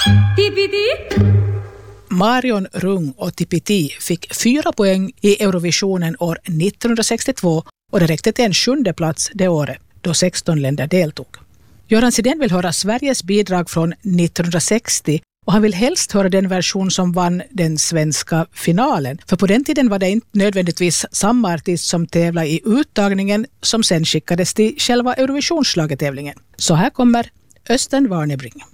Tippidi! Marion Rung och Tipiti fick 4 poäng i Eurovisionen år 1962 och det räckte till en 7:e plats det året då 16 länder deltog. Göran Sidén vill höra Sveriges bidrag från 1960 och han vill helst höra den version som vann den svenska finalen. För på den tiden var det inte nödvändigtvis samma artist som tävlade i uttagningen som sen skickades till själva Eurovisionsschlagertävlingen. Så här kommer Östen Warnerbring.